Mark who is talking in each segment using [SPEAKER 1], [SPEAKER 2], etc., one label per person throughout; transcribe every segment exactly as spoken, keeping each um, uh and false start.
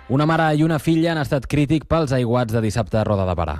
[SPEAKER 1] Una mare i una filla han estat crític pels aiguats de dissabte a Roda de Berà.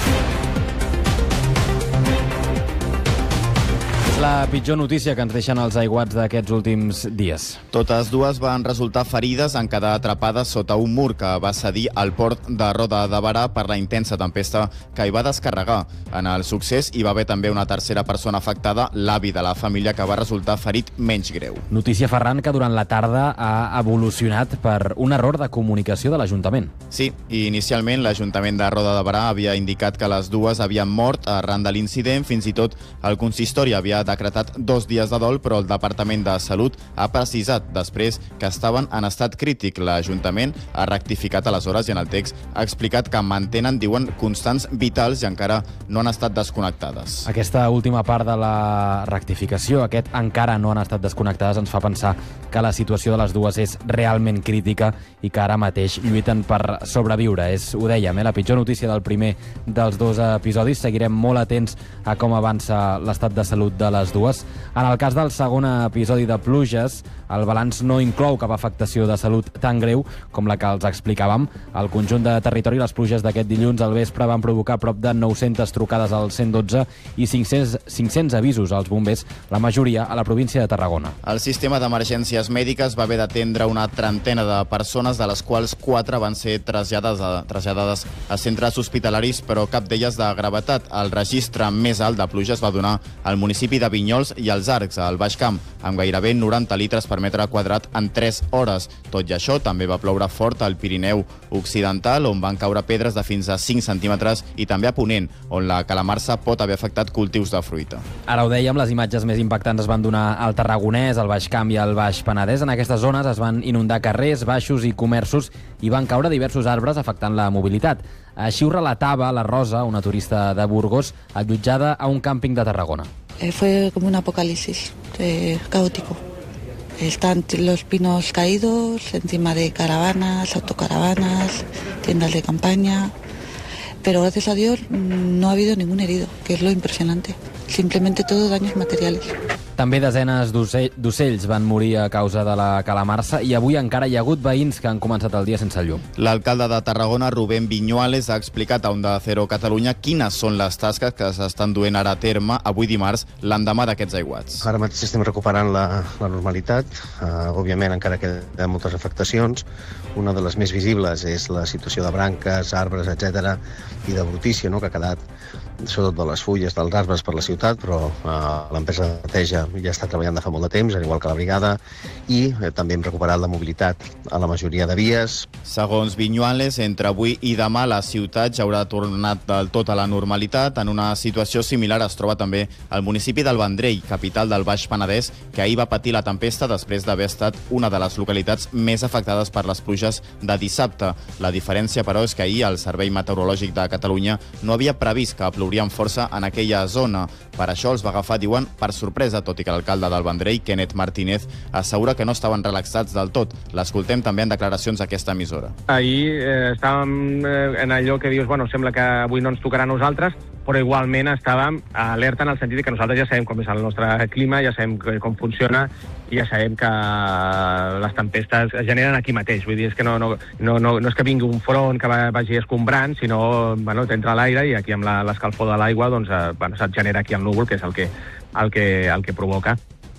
[SPEAKER 1] La pitjor notícia que ens deixen els aiguats d'aquests últims dies.
[SPEAKER 2] Totes dues van resultar ferides en quedar atrapades sota un mur que va cedir al port de Roda de Berà per la intensa tempesta que hi va descarregar. En el succés hi va haver també una tercera persona afectada, l'avi de la família, que va resultar ferit menys greu.
[SPEAKER 1] Notícia, Ferran, que durant la tarda ha evolucionat per un error de comunicació de l'Ajuntament.
[SPEAKER 2] Sí, i inicialment l'Ajuntament de Roda de Berà havia indicat que les dues havien mort arran de l'incident. Fins i tot el consistori havia decretat dos dies de dol, però el Departament de Salut ha precisat després que estaven en estat crític. L'Ajuntament ha rectificat aleshores i en el text ha explicat que mantenen, diuen, constants vitals i encara no han estat desconnectades.
[SPEAKER 1] Aquesta última part de la rectificació, aquest encara no han estat desconnectades, ens fa pensar que la situació de les dues és realment crítica i que ara mateix lluiten per sobreviure. És, ho dèiem, eh, la pitjor notícia del primer dels dos episodis. Seguirem molt atents a com avança l'estat de salut de les dues. En el cas del segon episodi de pluges, el balanç no inclou cap afectació de salut tan greu com la que els explicàvem. Al conjunt de territori, les pluges d'aquest dilluns al vespre van provocar prop de nou-centes trucades al cent dotze i cinc-cents, cinc-cents avisos als bombers, la majoria a la província de Tarragona.
[SPEAKER 2] El sistema d'emergències mèdiques va haver d'atendre una trentena de persones, de les quals quatre van ser traslladades a, traslladades a centres hospitalaris, però cap d'elles de gravetat. El registre més alt de pluja es va donar al municipi de Vinyols i els Arcs, al Baix Camp, amb gairebé noranta litres per metre quadrat en tres hores. Tot i això, també va ploure fort al Pirineu Occidental, on van caure pedres de fins a cinc centímetres, i també a Ponent, on la calamarsa pot haver afectat cultius de fruita.
[SPEAKER 1] Ara ho dèiem, les imatges més impactants es van donar al Tarragonès, al Baix Camp i al Baix Penedès. En aquestes zones es van inundar carrers, baixos i comerços i van caure diversos arbres afectant la mobilitat. Així ho relatava la Rosa, una turista de Burgos, allotjada a un càmping de Tarragona.
[SPEAKER 3] Eh, fue como un apocalipsis eh, caótico. Están los pinos caídos encima de caravanas, autocaravanas, tiendas de campaña, pero gracias a Dios no ha habido ningún herido, que es lo impresionante. Simplemente todo daños materiales.
[SPEAKER 1] També desenes d'ocells van morir a causa de la calamarsa i avui encara hi ha hagut veïns que han començat el dia sense llum.
[SPEAKER 2] L'alcalde de Tarragona, Rubén Viñuales, ha explicat a Onda Cero Catalunya quines són les tasques que s'estan duent ara a terme avui dimarts, l'endemà d'aquests aiguats.
[SPEAKER 4] Ara mateix estem recuperant la, la normalitat. Uh, òbviament encara queden moltes afectacions. Una de les més visibles és la situació de branques, arbres, etcètera, i de brutícia, no?, que ha quedat sobretot de les fulles dels arbres per la ciutat, però uh, l'empresa de neteja ja està treballant de fa molt de temps, igual que la brigada, i eh, també hem recuperat la mobilitat a la majoria de vies.
[SPEAKER 2] Segons Viñuales, entre avui i demà la ciutat ja haurà tornat del tot a la normalitat. En una situació similar es troba també el municipi del Vendrell, capital del Baix Penedès, que ahir va patir la tempesta després d'haver estat una de les localitats més afectades per les pluges de dissabte. La diferència, però, és que ahir el Servei Meteorològic de Catalunya no havia previst que plouria amb força en aquella zona. Per això els va agafar, diuen, per sorpresa, tot i que l'alcalde del Vendrell, Kenneth Martínez, assegura que no estaven relaxats del tot. L'escoltem també en declaracions a aquesta emissora.
[SPEAKER 5] Ahir eh, estàvem eh, en allò que dius, bueno, sembla que avui no ens tocarà a nosaltres, però igualment estàvem alerta en el sentit que nosaltres ja sabem com és el nostre clima, ja sabem com funciona i ja sabem que les tempestes es generen aquí mateix. Vull dir, és que no, no, no, no, no és que vingui un front que vagi escombrant, sinó bueno, t'entra l'aire i aquí amb l'escalfor de l'aigua doncs, eh, bueno, se't genera aquí el núvol, que és el que, el que, el que provoca.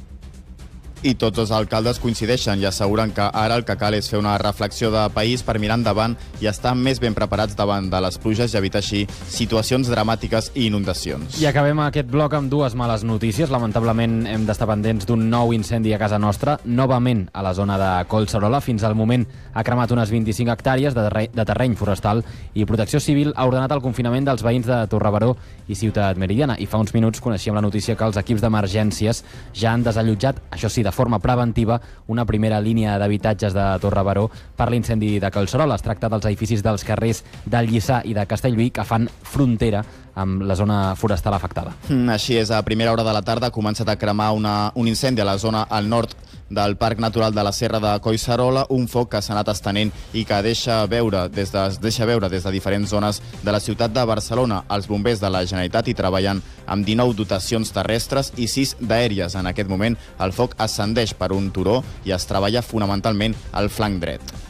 [SPEAKER 2] I tots els alcaldes coincideixen i asseguren que ara el que cal és fer una reflexió de país per mirar endavant i estar més ben preparats davant de les pluges i evitar així situacions dramàtiques i inundacions.
[SPEAKER 1] I acabem aquest bloc amb dues males notícies. Lamentablement hem d'estar pendents d'un nou incendi a casa nostra, novament a la zona de Collserola. Fins al moment ha cremat unes vint-i-cinc hectàrees de, terreny, de terreny forestal i Protecció Civil ha ordenat el confinament dels veïns de Torrebaró i Ciutat Meridiana. I fa uns minuts coneixíem la notícia que els equips d'emergències ja han desallotjat, això sí, de de forma preventiva, una primera línia d'habitatges de Torrebaró per l'incendi de Collserola. Es tracta dels edificis dels carrers del Lliçà i de Castellví que fan frontera amb la zona forestal afectada.
[SPEAKER 2] Mm, així és, a primera hora de la tarda ha començat a cremar una, un incendi a la zona al nord del Parc Natural de la Serra de Collserola, un foc que s'ha anat estenent i que deixa veure des de, deixa veure des de diferents zones de la ciutat de Barcelona. Els bombers de la Generalitat hi treballen amb dinou dotacions terrestres i sis d'aèries. En aquest moment el foc ascendeix per un turó i es treballa fonamentalment al flanc dret.